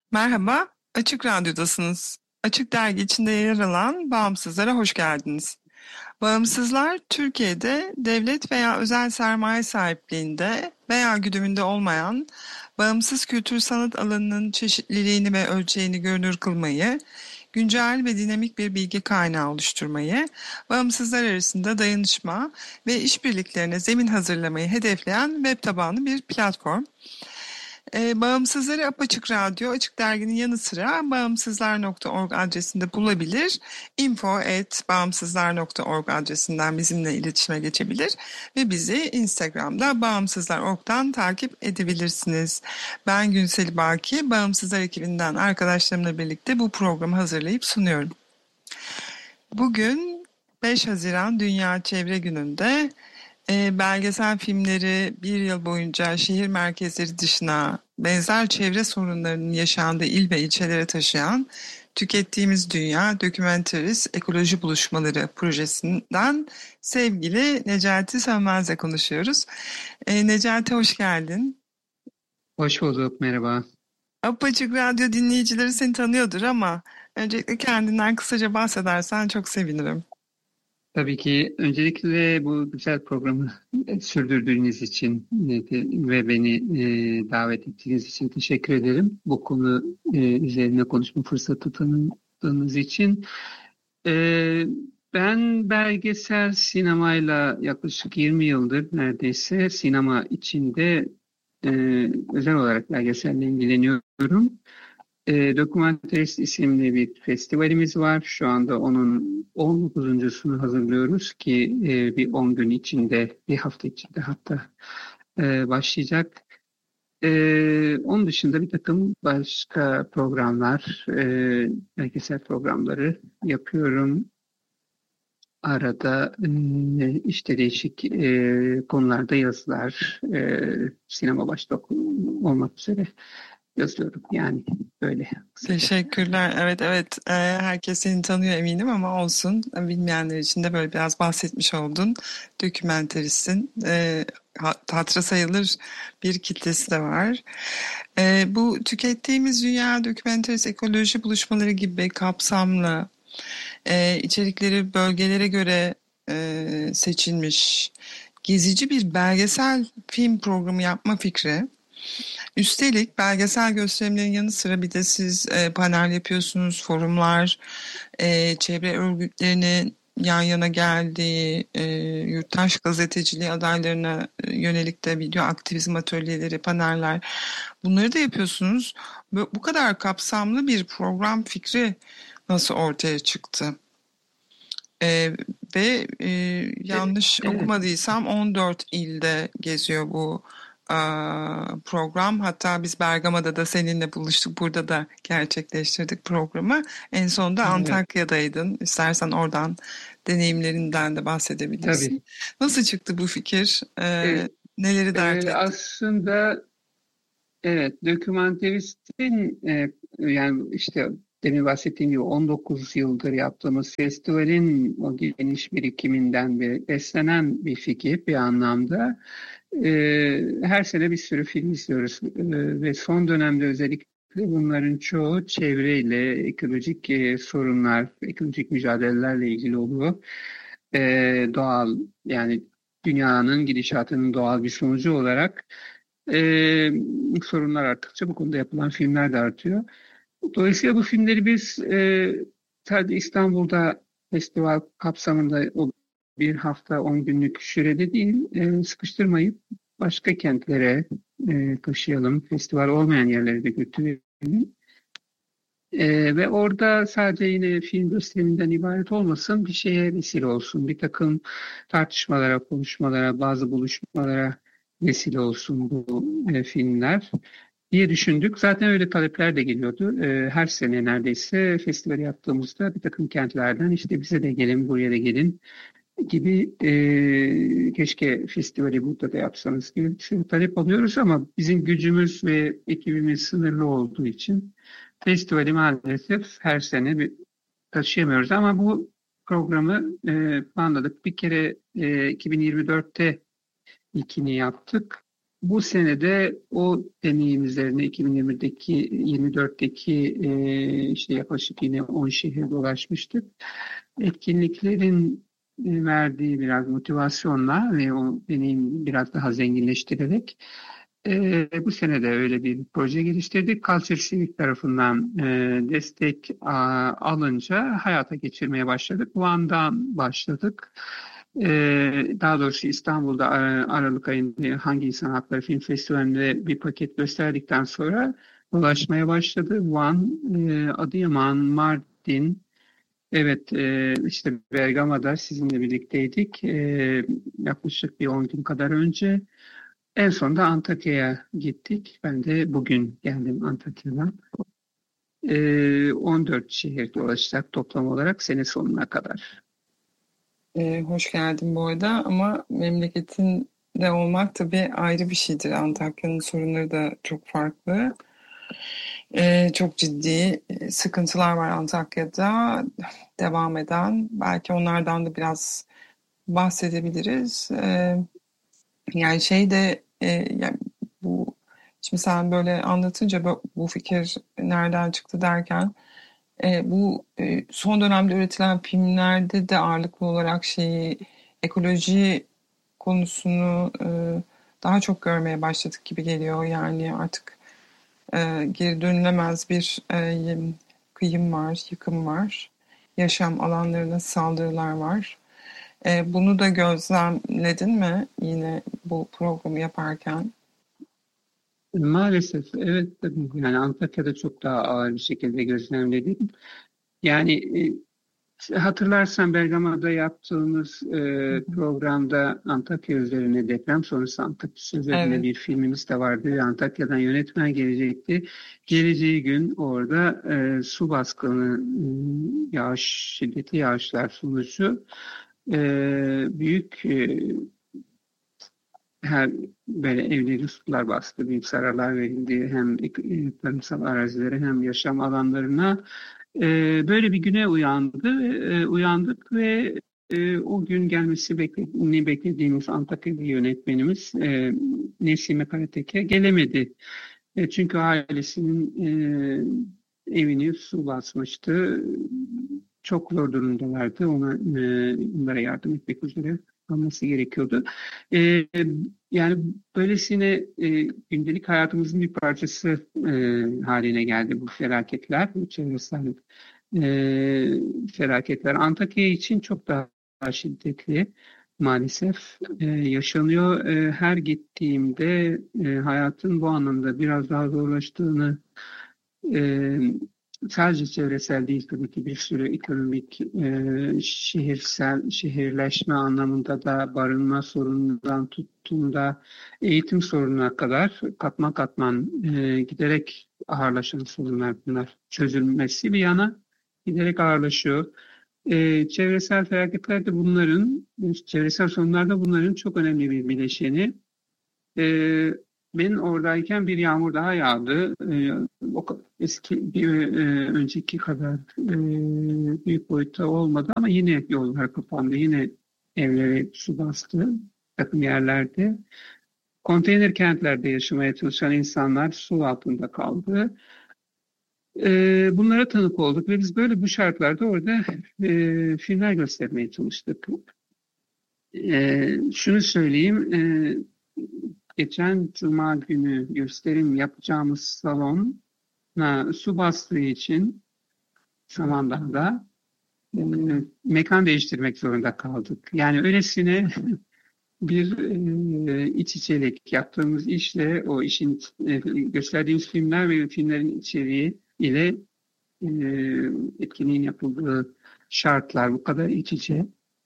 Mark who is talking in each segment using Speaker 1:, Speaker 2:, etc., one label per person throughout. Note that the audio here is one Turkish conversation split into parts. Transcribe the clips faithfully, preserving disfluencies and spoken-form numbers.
Speaker 1: Merhaba, Açık Radyo'dasınız. Açık Dergi içinde yer alan Bağımsızlara hoş geldiniz. Bağımsızlar, Türkiye'de devlet veya özel sermaye sahipliğinde veya güdümünde olmayan, bağımsız kültür sanat alanının çeşitliliğini ve ölçeğini görünür kılmayı, güncel ve dinamik bir bilgi kaynağı oluşturmayı, bağımsızlar arasında dayanışma ve işbirliklerine zemin hazırlamayı hedefleyen web tabanlı bir platform. E, Bağımsızları Apaçık Radyo, Açık Dergi'nin yanı sıra bağımsızlar nokta org adresinde bulabilir. info at bağımsızlar nokta org adresinden bizimle iletişime geçebilir ve bizi Instagram'da bağımsızlar nokta org'dan takip edebilirsiniz. Ben Günsel Baki, Bağımsızlar ekibinden arkadaşlarımla birlikte bu programı hazırlayıp sunuyorum. Bugün beş Haziran Dünya Çevre Günü'nde e, belgesel filmleri bir yıl boyunca şehir merkezleri dışına benzer çevre sorunlarının yaşandığı il ve ilçelere taşıyan Tükettiğimiz Dünya Documentaries Ekoloji Buluşmaları projesinden sevgili Necati Sönmez'le konuşuyoruz. E, Necati hoş geldin.
Speaker 2: Hoş bulduk, merhaba.
Speaker 1: Apaçık Radyo dinleyicileri seni tanıyordur ama öncelikle kendinden kısaca bahsedersen çok sevinirim.
Speaker 2: Tabii ki öncelikle bu güzel programı sürdürdüğünüz için ve beni e, davet ettiğiniz için teşekkür ederim. Bu konu e, üzerine konuşma fırsatı tanıdığınız için. E, Ben belgesel sinemayla yaklaşık yirmi yıldır neredeyse sinema içinde e, özel olarak belgeselle ilgileniyorum. E, Documentaries isimli bir festivalimiz var. Şu anda onun on dokuzuncusunu hazırlıyoruz ki e, bir on gün içinde, bir hafta içinde hatta e, başlayacak. E, onun dışında bir takım başka programlar, e, belgesel programları yapıyorum. Arada e, işte değişik e, konularda yazılar, e, sinema başta olmak üzere yazıyorum. Yani böyle kısaca.
Speaker 1: Teşekkürler. Evet evet. Ee, herkes seni tanıyor eminim ama olsun. Bilmeyenler için de böyle biraz bahsetmiş oldun. Dokümenterisin. Ee, ha- hatırı sayılır bir kitlesi de var. Ee, bu tükettiğimiz dünya dokümenterist ekoloji buluşmaları gibi kapsamlı e, içerikleri bölgelere göre e, seçilmiş gezici bir belgesel film programı yapma fikri. Üstelik belgesel gösterimlerin yanı sıra bir de siz e, panel yapıyorsunuz, forumlar, e, çevre örgütlerinin yan yana geldiği, e, yurttaş gazeteciliği adaylarına e, yönelik de video aktivizm atölyeleri, paneller bunları da yapıyorsunuz. Bu, bu kadar kapsamlı bir program fikri nasıl ortaya çıktı? E, ve e,
Speaker 2: E-
Speaker 1: yanlış
Speaker 2: Evet,
Speaker 1: okumadıysam on dört ilde geziyor bu e, program. Hatta biz Bergama'da da seninle buluştuk. Burada da gerçekleştirdik programı. En sonunda
Speaker 2: evet,
Speaker 1: Antakya'daydın. İstersen oradan deneyimlerinden de bahsedebilirsin.
Speaker 2: tabii.
Speaker 1: Nasıl çıktı bu fikir? E,
Speaker 2: E,
Speaker 1: neleri dert
Speaker 2: e,
Speaker 1: etti?
Speaker 2: Aslında evet, dokümanteristin e, yani işte demin bahsettiğim gibi on dokuz yıldır yaptığımız festivalin o geniş birikiminden bir beslenen bir fikir bir anlamda. E, Her sene bir sürü film izliyoruz. E, ve son dönemde özellikle bunların çoğu çevreyle, ekolojik e, sorunlar, ekolojik mücadelelerle ilgili oluyor. E, Doğal yani dünyanın gidişatının doğal bir sonucu olarak e, sorunlar arttıkça bu konuda yapılan filmler de artıyor. Dolayısıyla bu filmleri biz e, sadece İstanbul'da festival kapsamında o bir hafta on günlük sürede değil e, sıkıştırmayıp başka kentlere e, taşıyalım. Festival olmayan yerlere de götürelim. E, ve orada sadece yine film gösteriminden ibaret olmasın, bir şeye vesile olsun. Bir takım tartışmalara, konuşmalara, bazı buluşmalara vesile olsun bu e, filmler diye düşündük. Zaten öyle talepler de geliyordu. E, her sene neredeyse festival yaptığımızda bir takım kentlerden işte bize de gelin, buraya da gelin gibi e, keşke festivali burada da yapsanız gibi bir sürü talep alıyoruz ama bizim gücümüz ve ekibimiz sınırlı olduğu için festivali maalesef her sene bir taşıyamıyoruz ama bu programı e, planladık. Bir kere e, iki bin yirmi dörtte ilkini yaptık. Bu senede o deneyim üzerine iki bin yirmideki yirmi dörtteki e, işte yaklaşık yine on şehir dolaşmıştık. Etkinliklerin e, verdiği biraz motivasyonla ve o deneyimi biraz daha zenginleştirerek e, bu sene de öyle bir proje geliştirdik. Culture Civic tarafından e, destek a, alınca hayata geçirmeye başladık. Van'dan başladık. E, Daha doğrusu İstanbul'da e, Aralık ayında Hangi İnsan Hakları Film Festivali'nde bir paket gösterdikten sonra dolaşmaya başladı. Van, e, Adıyaman, Mardin, evet, e, işte Bergama'da sizinle birlikteydik. E, yaklaşık bir on gün kadar önce. En sonunda Antakya'ya gittik. Ben de bugün geldim Antakya'dan. E, on dört şehir dolaşacak toplam olarak sene sonuna kadar.
Speaker 1: Ee, hoş geldin bu arada ama memleketinde olmak tabii ayrı bir şeydir. Antakya'nın sorunları da çok farklı. Ee, çok ciddi e, sıkıntılar var Antakya'da devam eden. Belki onlardan da biraz bahsedebiliriz. Ee, yani şey de e, yani bu şimdi sen böyle anlatınca bu, bu fikir nereden çıktı derken e, bu e, son dönemde üretilen filmlerde de ağırlıklı olarak şeyi ekoloji konusunu e, daha çok görmeye başladık gibi geliyor. Yani artık e, geri dönülemez bir e, kıyım var, yıkım var. Yaşam alanlarına saldırılar var. E, bunu da gözlemledin mi yine bu programı yaparken?
Speaker 2: Maalesef evet, tabii yani Antakya'da çok daha ağır bir şekilde gözlemledim. Yani e, hatırlarsan Bergama'da yaptığımız e,
Speaker 1: Hı hı.
Speaker 2: programda Antakya üzerine, deprem sonrası Antakya üzerine
Speaker 1: Evet,
Speaker 2: bir filmimiz de vardı ve Antakya'dan yönetmen gelecekti. Geleceği gün orada e, su baskını, e, yağış, şiddetli yağışlar sonucu e, büyük e, hem böyle evleri sular bastı, büyük zararlar verildi hem e, tarımsal arazilere hem yaşam alanlarına. E, Böyle bir güne uyandı, e, uyandık ve e, o gün gelmesi beklediğini beklediğimiz Antakya'lı yönetmenimiz e, Nesime Karateke gelemedi. E, çünkü ailesinin e, evini su basmıştı. Çok zor durumdalardı. Ona, e, onlara yardım etmek üzere alması gerekiyordu. E, Yani böylesine e, gündelik hayatımızın bir parçası e, haline geldi bu felaketler, bu çevresel e, felaketler. Antakya için çok daha şiddetli maalesef e, yaşanıyor. E, her gittiğimde e, hayatın bu anlamda biraz daha zorlaştığını, e, sadece çevresel değil tabii ki, bir sürü ekonomik, e, şehirsel, şehirleşme anlamında da barınma sorunundan tuttuğunda da eğitim sorununa kadar katman katman e, giderek ağırlaşan sorunlar bunlar. Çözülmesi bir yana giderek ağırlaşıyor. E, çevresel felaketler de bunların, çevresel sorunlar da bunların çok önemli bir bileşeni. Ee, Ben oradayken bir yağmur daha yağdı. Ee, o ka- eski bir e, önceki kadar e, büyük boyutta olmadı ama yine yollar kapandı. Yine evlere su bastı takım yerlerde. Konteyner kentlerde yaşamaya çalışan insanlar su altında kaldı. Ee, bunlara tanık olduk ve biz böyle bu şartlarda orada e, filmler göstermeye çalıştık. Ee, şunu söyleyeyim, e, geçen Cuma günü gösterim yapacağımız salona su bastığı için Samandağ'da e, mekan değiştirmek zorunda kaldık. Yani öylesine bir e, iç içelik yaptığımız işle o işin e, gösterdiğimiz filmler ve filmlerin içeriği ile e, etkinliğin yapıldığı şartlar bu kadar iç içe.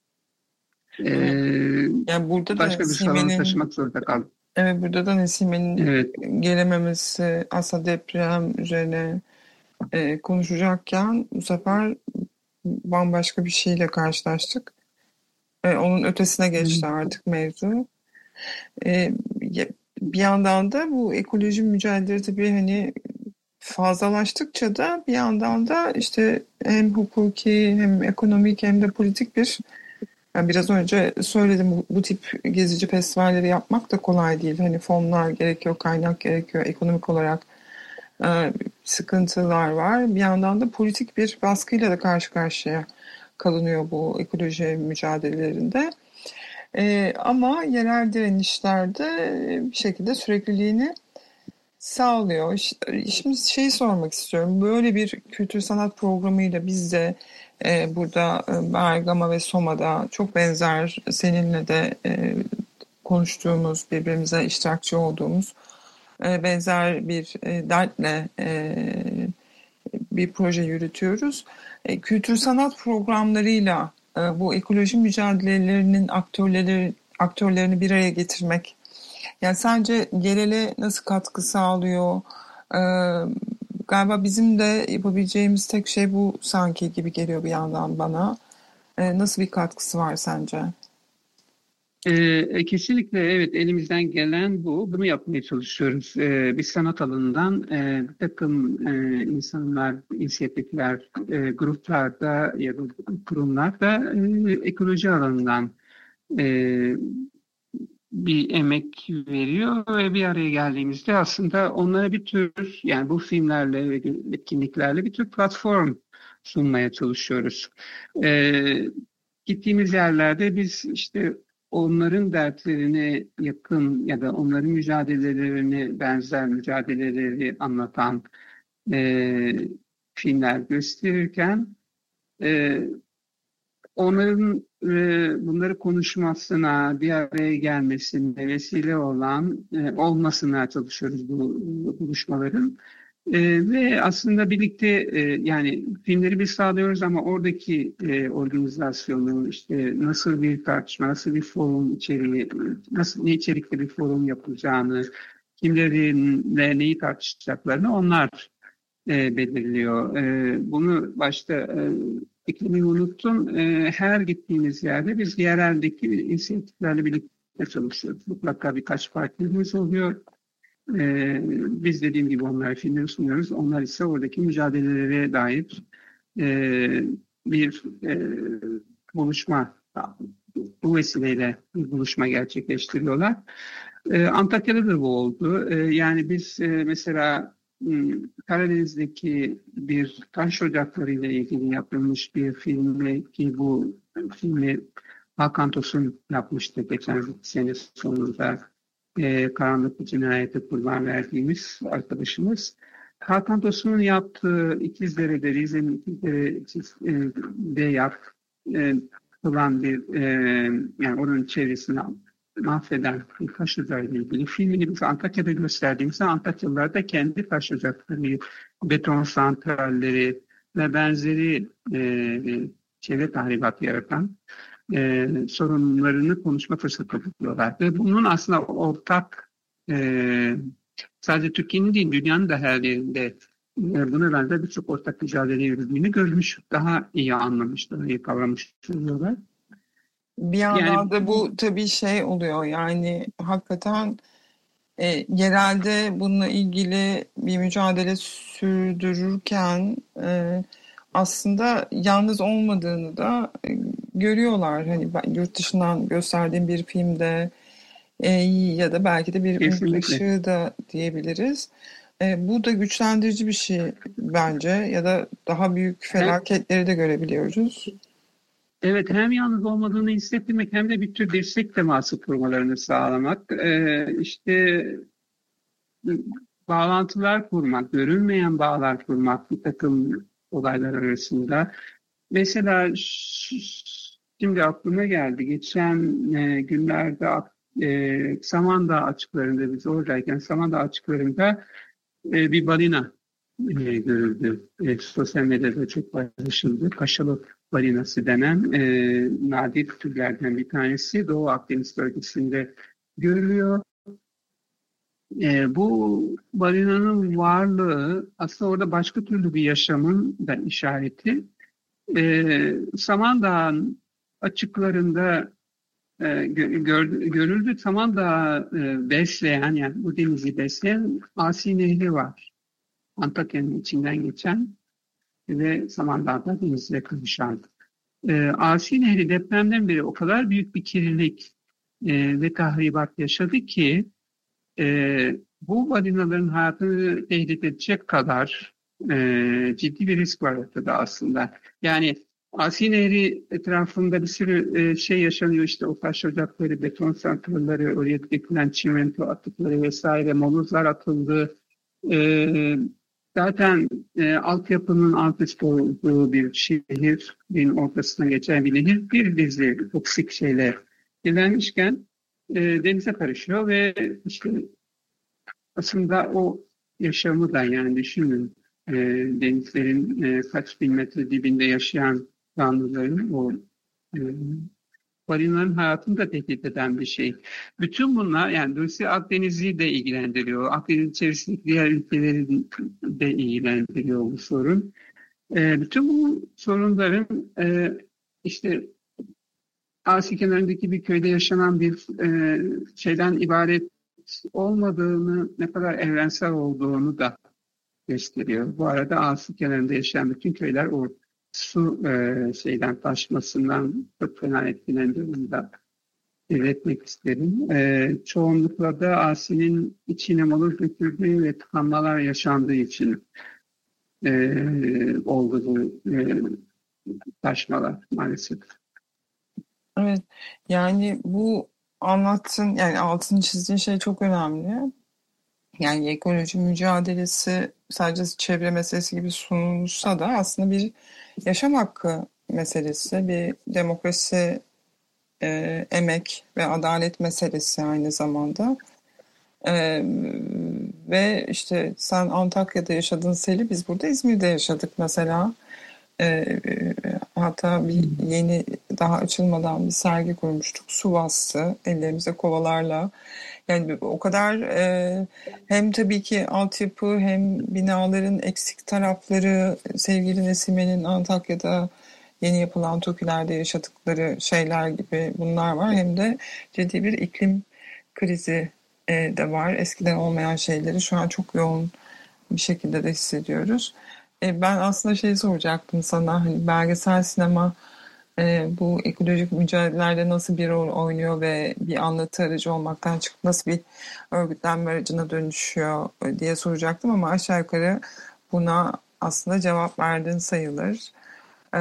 Speaker 1: evet.
Speaker 2: E,
Speaker 1: Yani burada da
Speaker 2: Başka bir salona
Speaker 1: Nesime'nin
Speaker 2: taşımak zorunda kaldık.
Speaker 1: evet burada da Nesime'nin
Speaker 2: Evet.
Speaker 1: gelememesi aslında deprem üzerine e, konuşacakken bu sefer bambaşka bir şeyle karşılaştık. E, onun ötesine geçti artık mevzu. E, ya- Bir yandan da bu ekoloji mücadelesi tabii hani fazlalaştıkça da bir yandan da işte hem hukuki hem ekonomik hem de politik bir Yani biraz önce söyledim, bu, bu tip gezici festivalleri yapmak da kolay değil. Hani fonlar gerekiyor, kaynak gerekiyor, ekonomik olarak e, sıkıntılar var. Bir yandan da politik bir baskıyla da karşı karşıya kalınıyor bu ekoloji mücadelelerinde. E, ama yerel direnişlerde bir şekilde sürekliliğini sağlıyor. Şimdi şeyi sormak istiyorum. Böyle bir kültür sanat programıyla biz de e, burada e, Bergama ve Soma'da çok benzer, seninle de e, konuştuğumuz, birbirimize iştirakçı olduğumuz e, benzer bir e, dertle e, bir proje yürütüyoruz. E, kültür sanat programlarıyla e, bu ekoloji mücadelelerinin aktörleri aktörlerini bir araya getirmek, yani sence yerele nasıl katkı sağlıyor? Ee, Galiba bizim de yapabileceğimiz tek şey bu sanki gibi geliyor bir yandan bana. Ee, nasıl bir katkısı var sence?
Speaker 2: Ee, kesinlikle evet, elimizden gelen bu. Bunu yapmaya çalışıyoruz. Ee, biz sanat alanından e, bir takım e, insanlar, inisiyatifler, e, gruplarda ya da kurumlarda e, ekoloji alanından e, bir emek veriyor ve bir araya geldiğimizde aslında onlara bir tür, yani bu filmlerle ve etkinliklerle bir tür platform sunmaya çalışıyoruz. Ee, Gittiğimiz yerlerde biz işte onların dertlerine yakın ya da onların mücadelelerini benzer mücadeleleri anlatan e, filmler gösterirken e, onların e, bunları konuşmasına, bir araya gelmesine vesile olan e, olmasına çalışıyoruz bu, bu buluşmaların. E, ve aslında birlikte e, yani filmleri biz sağlıyoruz ama oradaki e, organizasyonu, işte nasıl bir tartışma, nasıl bir forum içeriği, nasıl ne içerikli bir forum yapılacağını, kimlerinle neyi tartışacaklarını onlar e, belirliyor. E, bunu başta e, eklemeyi unuttum. E, her gittiğimiz yerde biz yereldeki inisiyatiflerle birlikte çalışıyoruz. Mutlaka birkaç partnerimiz oluyor. E, Biz dediğim gibi onlara filmleri sunuyoruz. Onlar ise oradaki mücadelelere dair e, bir e, buluşma, bu vesileyle bir buluşma gerçekleştiriyorlar. Ee, Antakya'da da bu oldu. Ee, yani biz e, mesela m, Karadeniz'deki bir taş ocakları ile ilgili yapılmış bir filmi, ki bu filmi Hakan Tosun yapmıştı geçen sene sonunda, e, karanlık bir cinayete kurban verdiğimiz arkadaşımız. Hakan Tosun'un yaptığı İkizdere'de, Rize'nin İkizdere'de yap, e, yapılan bir, e, yani onun çevresini mahveden bir taş ocağı ile ilgili filmini biz Antakya'da gösterdiğimizde Antakyalılar da kendi taş ocakları, beton santralleri ve benzeri e, çevre tahribatı yaratan e, sorunlarını konuşma fırsatı buluyorlar. Ve bunun aslında ortak, e, sadece Türkiye'nin değil dünyanın da her yerinde e, buna benzer birçok ortak mücadele yürüdüğünü görmüş, daha iyi anlamış, daha iyi kavramış oluyorlar.
Speaker 1: Bir
Speaker 2: Yani
Speaker 1: yandan da bu tabii şey oluyor, yani hakikaten e, yerelde bununla ilgili bir mücadele sürdürürken e, aslında yalnız olmadığını da e, görüyorlar. Hani ben yurt dışından gösterdiğim bir filmde e, ya da belki de bir umut
Speaker 2: kesinlikle.
Speaker 1: ışığı da diyebiliriz. E, bu da güçlendirici bir şey bence, ya da daha büyük
Speaker 2: Hem,
Speaker 1: felaketleri de görebiliyoruz.
Speaker 2: evet, hem yalnız olmadığını hissettirmek hem de bir tür destek teması kurmalarını sağlamak. Ee, işte bağlantılar kurmak, görünmeyen bağlar kurmak bir takım olaylar arasında. Mesela ş- şimdi aklıma geldi. Geçen e, günlerde e, Samandağ açıklarında, biz oradayken Samandağ açıklarında e, bir balina e, görüldü. E, sosyal medyada çok paylaşıldı. Kaşalı balinası denen e, nadir türlerden bir tanesi. Doğu Akdeniz bölgesinde görülüyor. E, bu balinanın varlığı aslında orada başka türlü bir yaşamın da işareti. E, Samandağ'ın açıklarında e, gö- gör- görüldü. Samandağ'ı e, besleyen, yani bu denizi besleyen Asi Nehri var. Antakya'nın içinden geçen ve Samandağ'da denizle kavuşan. E, Asi Nehri depremden beri o kadar büyük bir kirlilik e, ve tahribat yaşadı ki e, bu balinaların hayatını tehdit edecek kadar e, ciddi bir risk var ortada aslında. Yani Asi Nehri etrafında bir sürü e, şey yaşanıyor, işte o taş ocakları, beton santralleri, oraya dökülen çimento atıkları vesaire, molozlar atıldı. E, Zaten e, altyapının alt üst olduğu bir şehrin ortasına geçen bir nehir bir dizi toksik şeyle kirlenmişken e, denize karışıyor ve işte aslında o yaşamı da, yani düşünün, e, denizlerin e, kaç bin metre dibinde yaşayan canlıların o e, balinaların hayatını da tehdit eden bir şey. Bütün bunlar, yani dolayısıyla Akdeniz'i de ilgilendiriyor. Akdeniz içerisindeki diğer ülkeleri de ilgilendiriyor bu sorun. E, bütün bu sorunların e, işte Asi kenarındaki bir köyde yaşanan bir e, şeyden ibaret olmadığını, ne kadar evrensel olduğunu da gösteriyor. Bu arada Asi kenarında yaşayan bütün köyler o su e, şeyden taşmasından çok fena etkilendiğini de belirtmek isterim. E, çoğunlukla da Asi'nin içine moloz döküldüğü ve tıkanmalar yaşandığı için e, oldu bu e, taşmalar maalesef.
Speaker 1: Evet, yani bu anlattığın, yani altını çizdiğin şey çok önemli. Yani ekoloji mücadelesi sadece çevre meselesi gibi sunulsa da aslında bir yaşam hakkı meselesi, bir demokrasi, e, emek ve adalet meselesi aynı zamanda. E, Ve işte sen Antakya'da yaşadın Seli, biz burada İzmir'de yaşadık mesela. E, e, Hatta bir yeni, daha açılmadan bir sergi kurmuştuk. Su bastı ellerimize kovalarla. Yani o kadar e, hem tabii ki altyapı hem binaların eksik tarafları, sevgili Nesime'nin Antakya'da yeni yapılan TOKİ'lerde yaşadıkları şeyler gibi bunlar var. Hem de ciddi bir iklim krizi e, de var. Eskiden olmayan şeyleri şu an çok yoğun bir şekilde de hissediyoruz. E, ben aslında şey soracaktım sana, hani belgesel sinema e, bu ekolojik mücadelelerde nasıl bir rol oynuyor ve bir anlatı aracı olmaktan çıkıp nasıl bir örgütlenme aracına dönüşüyor e, diye soracaktım ama aşağı yukarı buna aslında cevap verdin sayılır. E,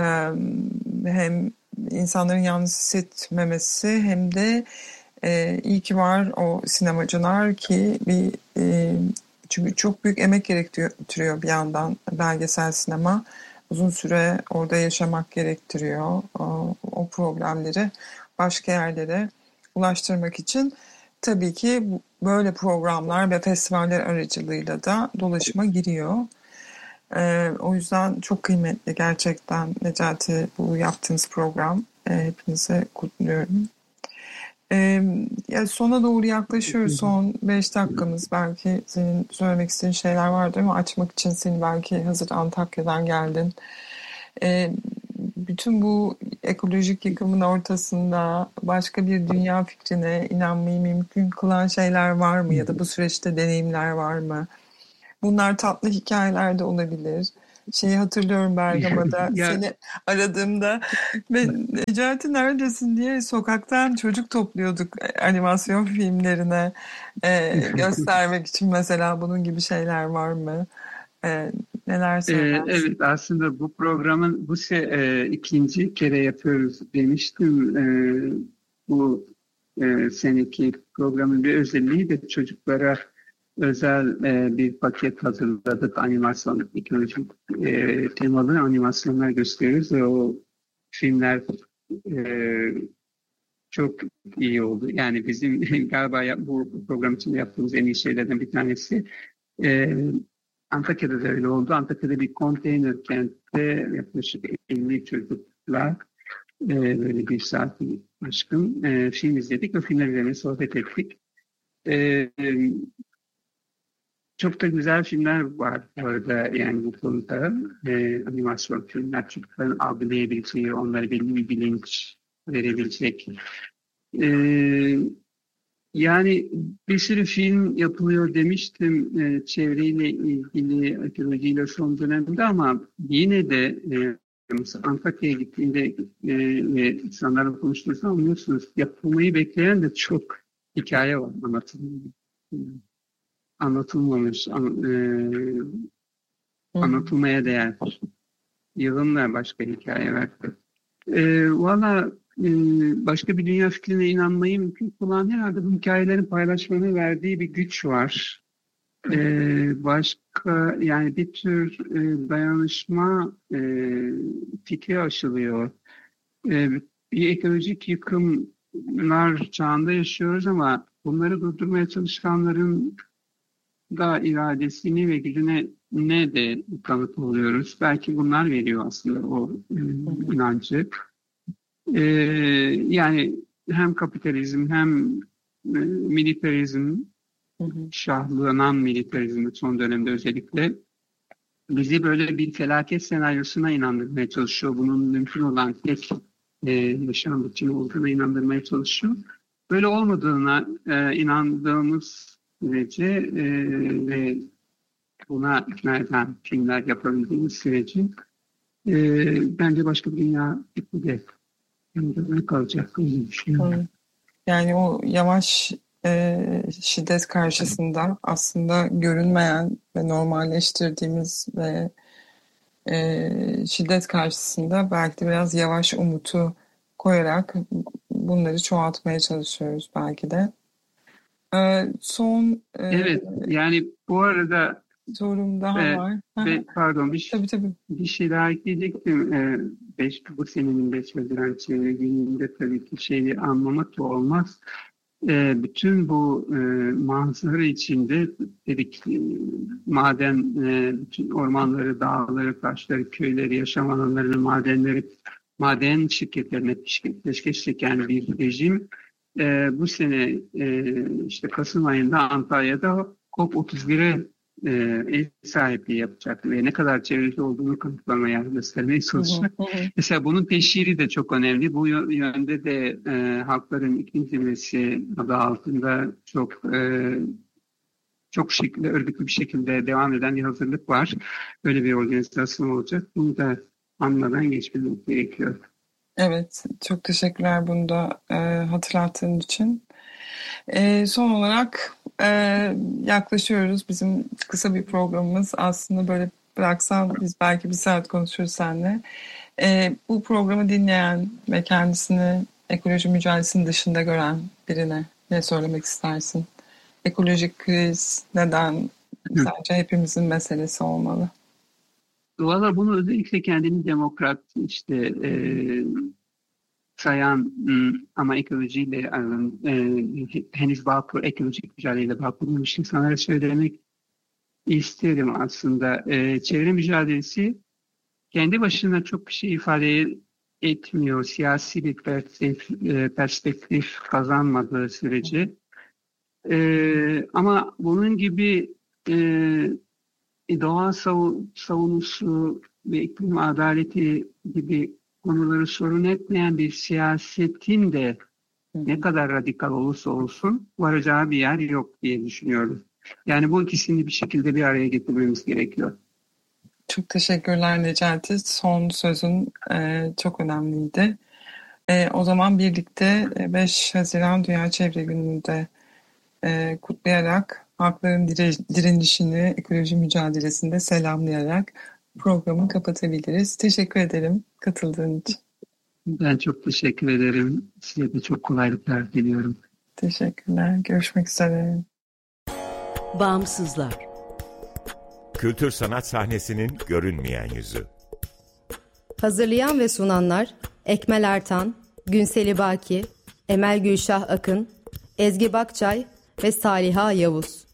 Speaker 1: Hem insanların yalnız hissetmemesi hem de e, iyi ki var o sinemacılar ki bir e, çünkü çok büyük emek gerektiriyor bir yandan belgesel sinema. Uzun süre orada yaşamak gerektiriyor. O, o problemleri başka yerlere ulaştırmak için tabii ki böyle programlar ve festivaller aracılığıyla da dolaşıma giriyor. Ee, o yüzden çok kıymetli gerçekten Necati bu yaptığınız program. Ee, hepinize kutluyorum. Ee, Ya sona doğru yaklaşıyoruz. Son beş dakikamız. Belki senin söylemek istediğin şeyler vardır ama açmak için seni, belki hazır Antakya'dan geldin. Ee, Bütün bu ekolojik yıkımın ortasında başka bir dünya fikrine inanmayı mümkün kılan şeyler var mı? Ya da bu süreçte deneyimler var mı? Bunlar tatlı hikayeler de olabilir. Şeyi hatırlıyorum, Bergama'da
Speaker 2: Ya
Speaker 1: seni aradığımda ve Necati neredesin diye sokaktan çocuk topluyorduk e, animasyon filmlerine e, göstermek için. Mesela bunun gibi şeyler var mı? E, Neler
Speaker 2: Ee,
Speaker 1: söylersin?
Speaker 2: evet, aslında bu programın bu se e, ikinci kere yapıyoruz demiştim. Ee, bu e, seneki programın bir özelliği de çocuklara özel e, bir paket hazırladık. Animasyon, ekolojik e, temalı animasyonlar gösteriyoruz ve o filmler e, çok iyi oldu. Yani bizim galiba ya- bu program için yaptığımız en iyi şeylerden bir tanesi. Ee, Antakya'da da öyle oldu. Antakya'da bir konteyner kentte yaklaşık elli çocukla e, böyle bir saat aşkın e, film izledik ve filmler üzerine sohbet ettik. E, Çok da güzel filmler var orada, yani bu konuda. E, animasyon filmler, çocukların algılayabileceği, onlara belli bir bilinç verebilecek. E, Yani bir sürü film yapılıyor demiştim e, çevreyle ilgili, ekolojiyle son dönemde, ama yine de Mesela Antakya'ya gittiğinde e, ve insanlarla konuştuğunuzda anlıyorsunuz. Yapılmayı bekleyen de çok hikaye var, anlatılmamış. Anlatılmamış, an, e, anlatılmaya değer. Yığınla başka hikayeler. E, Valla e, başka bir dünya fikrine inanmayı mümkün kılan herhalde bu hikayelerin paylaşmanın verdiği bir güç var. E, başka yani bir tür e, dayanışma e, fikri aşılıyor. E, bir ekolojik yıkımlar çağında yaşıyoruz ama bunları durdurmaya çalışanların da iradesini ve gücüne ne de tanık oluyoruz. Belki bunlar veriyor aslında o e, inancı. E, Yani hem kapitalizm hem e, militarizm, şahlanan militarizm son dönemde özellikle bizi böyle bir felaket senaryosuna inandırmaya çalışıyor. Bunun mümkün olan tek e, yaşam biçimi olduğuna inandırmaya çalışıyor. Böyle olmadığına e, inandığımız sürece e, ve buna ikna eden filmler yapabildiğimiz sürece e, bence başka bir dünya de yanında kalacak diye düşünüyorum.
Speaker 1: Yani o yavaş e, şiddet karşısında aslında görünmeyen ve normalleştirdiğimiz ve e, şiddet karşısında belki de biraz yavaş umutu koyarak bunları çoğaltmaya çalışıyoruz belki de. E, son e,
Speaker 2: Evet, yani bu arada
Speaker 1: sorum daha
Speaker 2: e,
Speaker 1: var.
Speaker 2: ve pardon bir,
Speaker 1: Tabii tabii.
Speaker 2: bir şey daha ekleyecektim. E, beş, bu senenin beş Haziran çevre gününde tabii ki şeyi anlamak da olmaz. E, bütün bu e, manzara içinde dedik e, maden, e, bütün ormanları, dağları, taşları, köyleri, yaşam alanlarını, madenleri, maden şirketlerine peşkeş çeken bir rejim e, bu sene e, işte Kasım ayında Antalya'da COP otuz bire e, ev sahipliği yapacak ve ne kadar çevreci olduğunu kanıtlamaya, göstermeye çalışacak.
Speaker 1: Hı hı hı.
Speaker 2: Mesela bunun teşhiri de çok önemli. Bu yönde de e, Halkların İklim Zirvesi adı altında çok e, çok şekilde, örgütlü bir şekilde devam eden bir hazırlık var. Böyle bir organizasyon olacak. Bunu da anmadan geçmemiz gerekiyor.
Speaker 1: Evet, çok teşekkürler bunu da e, hatırlattığın için. E, son olarak e, yaklaşıyoruz. Bizim kısa bir programımız aslında böyle bıraksam biz belki bir saat konuşuruz seninle. E, bu programı dinleyen ve kendisini ekoloji mücadelesinin dışında gören birine ne söylemek istersin? Ekolojik kriz neden sence hepimizin meselesi olmalı?
Speaker 2: Valla bunu özellikle kendini demokrat işte e, sayan ama ekolojiyle e, henüz bağ kur, ekolojik mücadeleyle bağ kurulmuş insanlara söylemek isterim aslında. E, çevre mücadelesi kendi başına çok bir şey ifade etmiyor. Siyasi bir perspektif, e, perspektif kazanmadığı sürece. E, ama bunun gibi e, doğa savunusu ve iklim adaleti gibi konuları sorun etmeyen bir siyasetin de ne kadar radikal olursa olsun varacağı bir yer yok diye düşünüyorum. Yani bu ikisini bir şekilde bir araya getirmemiz gerekiyor.
Speaker 1: Çok teşekkürler Necati. Son sözün e, çok önemliydi. E, o zaman birlikte beş Haziran Dünya Çevre Günü'nde e, kutlayarak halkların dire- direnişini ekoloji mücadelesinde selamlayarak programı kapatabiliriz. Teşekkür ederim katıldığın için.
Speaker 2: Ben çok teşekkür ederim. Size de çok kolaylıklar diliyorum.
Speaker 1: Teşekkürler. Görüşmek üzere.
Speaker 3: Bağımsızlar.
Speaker 4: Kültür sanat sahnesinin görünmeyen yüzü.
Speaker 3: Hazırlayan ve sunanlar Ekmel Ertan, Günseli Baki, Emel Gülşah Akın, Ezgi Bakçay ve Saliha Yavuz.